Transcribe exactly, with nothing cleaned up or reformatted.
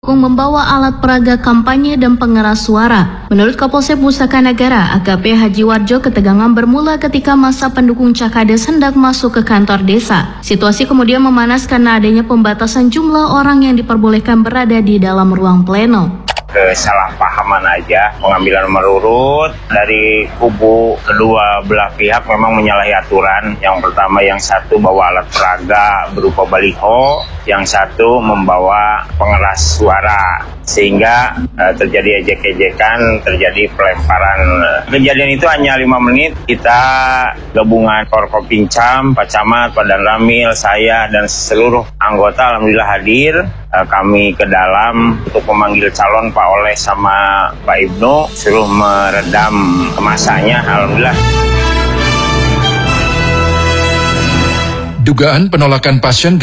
membawa alat peraga kampanye dan pengeras suara. Menurut Kapolsek Pusaka Negara, A K P Haji Warjo, ketegangan bermula ketika masa pendukung Cakades hendak masuk ke kantor desa. Situasi kemudian memanas karena adanya pembatasan jumlah orang yang diperbolehkan berada di dalam ruang pleno. Kesalahpahaman aja, pengambilan nomor urut dari kubu kedua belah pihak memang menyalahi aturan. Yang pertama, yang satu bawa alat peraga berupa baliho, yang satu membawa pengeras suara, sehingga eh, terjadi ejek-ejekan, terjadi pelemparan. Kejadian itu hanya lima menit. Kita gabungan Forkopincam, Pak Camat, Pak Dan Ramil, saya dan seluruh anggota alhamdulillah hadir. Eh, kami ke dalam untuk memanggil calon Pak Oleh sama Pak Ibnu, suruh meredam masanya, alhamdulillah. Dugaan penolakan pasien